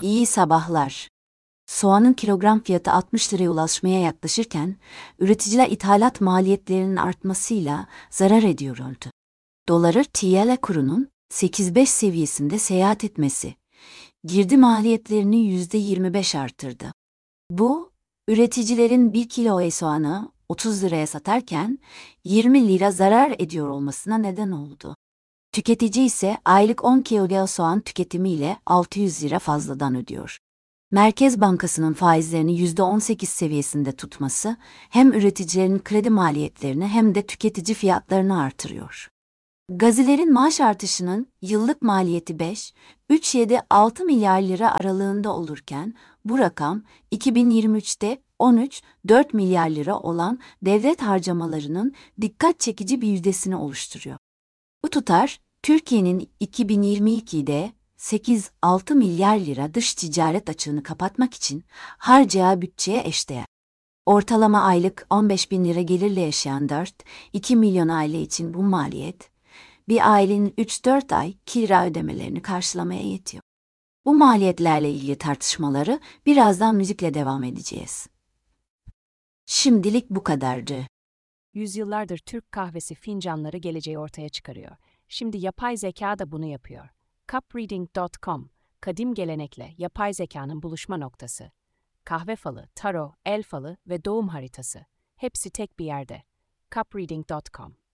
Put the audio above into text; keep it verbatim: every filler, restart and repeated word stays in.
İyi sabahlar. Soğanın kilogram fiyatı altmış liraya ulaşmaya yaklaşırken, üreticiler ithalat maliyetlerinin artmasıyla zarar ediyordu. Doları T L kurunun sekiz virgül beş seviyesinde seyahat etmesi, girdi maliyetlerini yüzde yirmi beş artırdı. Bu, üreticilerin bir kilo soğanı otuz liraya satarken yirmi lira zarar ediyor olmasına neden oldu. Tüketici ise aylık on kilo soğan tüketimiyle altı yüz lira fazladan ödüyor. Merkez Bankası'nın faizlerini yüzde on sekiz seviyesinde tutması hem üreticilerin kredi maliyetlerini hem de tüketici fiyatlarını artırıyor. Gazilerin maaş artışının yıllık maliyeti beş, üç virgül yedi altı milyar lira aralığında olurken bu rakam iki bin yirmi üçte on üç virgül dört milyar lira olan devlet harcamalarının dikkat çekici bir yüzdesini oluşturuyor. Bu tutar, Türkiye'nin iki bin yirmi ikide sekiz virgül altı milyar lira dış ticaret açığını kapatmak için harcayacağı bütçeye eşdeğer. Ortalama aylık on beş bin lira gelirle yaşayan dört iki milyon aile için bu maliyet, bir ailenin üç dört ay kira ödemelerini karşılamaya yetiyor. Bu maliyetlerle ilgili tartışmaları birazdan müzikle devam edeceğiz. Şimdilik bu kadardı. Yüzyıllardır Türk kahvesi fincanları geleceği ortaya çıkarıyor. Şimdi yapay zeka da bunu yapıyor. cup reading nokta com, kadim gelenekle yapay zekanın buluşma noktası. Kahve falı, taro, el falı ve doğum haritası. Hepsi tek bir yerde. cup reading nokta com